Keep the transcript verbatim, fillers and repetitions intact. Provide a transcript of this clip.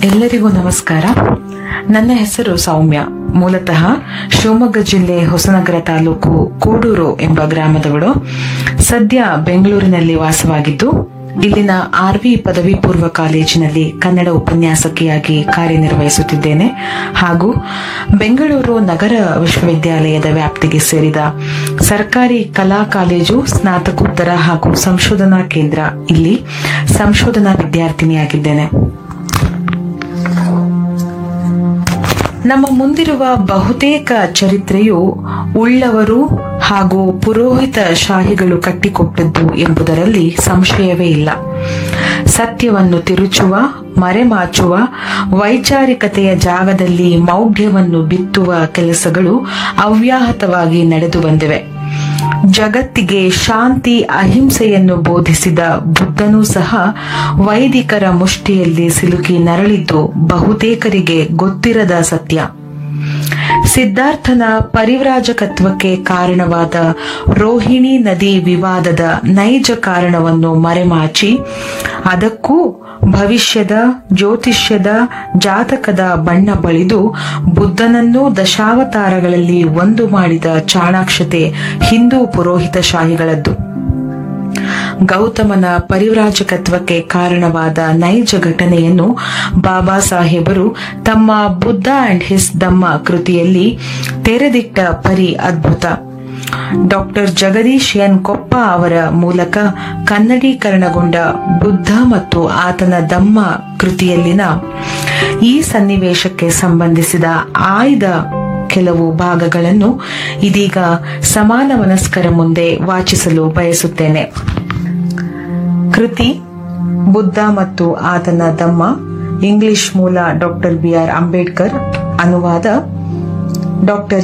ಎಲ್ಲರಿಗೂ ನಮಸ್ಕಾರ. ನನ್ನ ಹೆಸರು ಸೌಮ್ಯ. ಮೂಲತಃ ಶಿವಮೊಗ್ಗ ಜಿಲ್ಲೆ ಹೊಸನಗರ ತಾಲೂಕು ಕೂಡೂರು ಎಂಬ ಗ್ರಾಮದವಳು. ಸದ್ಯ ಬೆಂಗಳೂರಿನಲ್ಲಿ ವಾಸವಾಗಿದ್ದು ಇಲ್ಲಿನ ಆರ್ವಿ ಪದವಿ ಪೂರ್ವ ಕಾಲೇಜಿನಲ್ಲಿ ಕನ್ನಡ ಉಪನ್ಯಾಸಕಿಯಾಗಿ ಕಾರ್ಯನಿರ್ವಹಿಸುತ್ತಿದ್ದೇನೆ. ಹಾಗೂ ಬೆಂಗಳೂರು ನಗರ ವಿಶ್ವವಿದ್ಯಾಲಯದ ವ್ಯಾಪ್ತಿಗೆ ಸೇರಿದ ಸರ್ಕಾರಿ ಕಲಾ ಕಾಲೇಜು ಸ್ನಾತಕೋತ್ತರ ಹಾಗೂ ಸಂಶೋಧನಾ ಕೇಂದ್ರ ಇಲ್ಲಿ ಸಂಶೋಧನಾ ವಿದ್ಯಾರ್ಥಿನಿಯಾಗಿದ್ದೇನೆ. ನಮ್ಮ ಮುಂದಿರುವ ಬಹುತೇಕ ಚರಿತ್ರೆಯು ಉಳ್ಳವರು ಹಾಗೂ ಪುರೋಹಿತ ಶಾಹಿಗಳು ಕಟ್ಟಿಕೊಟ್ಟದ್ದು ಎಂಬುದರಲ್ಲಿ ಸಂಶಯವೇ ಇಲ್ಲ. ಸತ್ಯವನ್ನು ತಿರುಚುವ, ಮರೆಮಾಚುವ, ವೈಚಾರಿಕತೆಯ ಜಾಗದಲ್ಲಿ ಮೌಢ್ಯವನ್ನು ಬಿತ್ತುವ ಕೆಲಸಗಳು ಅವ್ಯಾಹತವಾಗಿ ನಡೆದು ಬಂದಿವೆ. ಜಗತ್ತಿಗೆ ಶಾಂತಿ ಅಹಿಂಸೆಯನ್ನು ಬೋಧಿಸಿದ ಬುದ್ಧನೂ ಸಹ ವೈದಿಕರ ಮುಷ್ಟಿಯಲ್ಲಿ ಸಿಲುಕಿ ನರಳಿದ್ದು ಬಹುತೇಕರಿಗೆ ಗೊತ್ತಿರದ ಸತ್ಯ. ಸಿದ್ಧಾರ್ಥನ ಪರಿವ್ರಾಜಕತ್ವಕ್ಕೆ ಕಾರಣವಾದ ರೋಹಿಣಿ ನದಿ ವಿವಾದದ ನೈಜ ಕಾರಣವನ್ನು ಮರೆಮಾಚಿ ಅದಕ್ಕೂ ಭವಿಷ್ಯದ ಜ್ಯೋತಿಷ್ಯದ ಜಾತಕದ ಬಣ್ಣ ಬಳಿದು ಬುದ್ಧನನ್ನೂ ದಶಾವತಾರಗಳಲ್ಲಿ ಒಂದು ಮಾಡಿದ ಚಾಣಾಕ್ಷತೆ ಹಿಂದೂ ಪುರೋಹಿತ ಶಾಹಿಗಳದ್ದು. ಗೌತಮನ ಪರಿವ್ರಾಜಕತ್ವಕ್ಕೆ ಕಾರಣವಾದ ನೈಜ ಘಟನೆಯನ್ನು ಬಾಬಾ ಸಾಹೇಬರು ತಮ್ಮ ಬುದ್ಧ ಅಂಡ್ ಹಿಸ್ ಧಮ್ಮ ಕೃತಿಯಲ್ಲಿ ತೆರೆದಿಟ್ಟ ಪರಿ ಅದ್ಭುತ. ಡಾಕ್ಟರ್ ಜಗದೀಶ್ ಎನ್ ಕೊಪ್ಪ ಅವರ ಮೂಲಕ ಕನ್ನಡೀಕರಣಗೊಂಡ ಬುದ್ಧ ಮತ್ತು ಆತನ ಧಮ್ಮ ಕೃತಿಯಲ್ಲಿನ ಈ ಸನ್ನಿವೇಶಕ್ಕೆ ಸಂಬಂಧಿಸಿದ ಆಯ್ದ ಕೆಲವು ಭಾಗಗಳನ್ನು ಇದೀಗ ಸಮಾನ ಮನಸ್ಕರ ಮುಂದೆ ವಾಚಿಸಲು ಬಯಸುತ್ತೇನೆ. ಕೃತಿ ಬುದ್ಧ ಮತ್ತು ಆತನ ಧಮ್ಮ, ಇಂಗ್ಲಿಷ್ ಮೂಲ ಡಾಕ್ಟರ್ ಬಿ ಆರ್ ಅಂಬೇಡ್ಕರ್, ಅನುವಾದ ಡಾಕ್ಟರ್